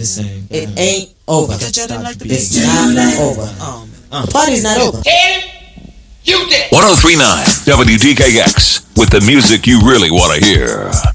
It ain't over. It's not over. The party's not over. 1039 WDKX with the music you really want to hear.